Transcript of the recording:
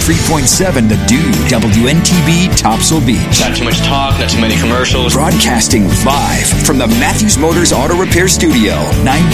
93.7 The Dude, WNTB, Topsail Beach. Not too much talk, not too many commercials. Broadcasting live from the Matthews Motors Auto Repair Studio, 90